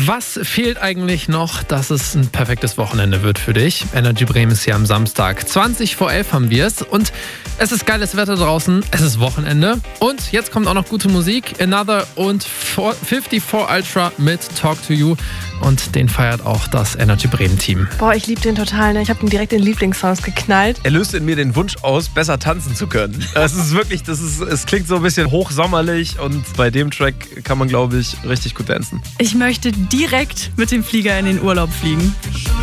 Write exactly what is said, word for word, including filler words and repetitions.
Was fehlt eigentlich noch, dass es ein perfektes Wochenende wird für dich? Energy Bremen ist hier am Samstag. zwanzig vor elf haben wir es und es ist geiles Wetter draußen. Es ist Wochenende und jetzt kommt auch noch gute Musik. Another und fünfundfünfzig Ultra mit Talk to You und den feiert auch das Energy Bremen Team. Boah, ich liebe den total. Ne? Ich habe ihn direkt in Lieblingssongs geknallt. Er löst in mir den Wunsch aus, besser tanzen zu können. Es ist wirklich, das ist, es klingt so ein bisschen hochsommerlich und bei dem Track kann man, glaube ich, richtig gut tanzen. Ich möchte direkt mit dem Flieger in den Urlaub fliegen.